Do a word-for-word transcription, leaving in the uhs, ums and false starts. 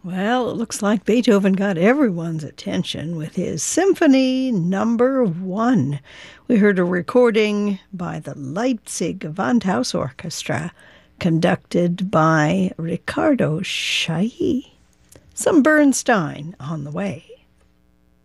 Well, it looks like Beethoven got everyone's attention with his Symphony Number One. We heard a recording by the Leipzig Gewandhaus Orchestra, conducted by Riccardo Chailly. Some Bernstein on the way.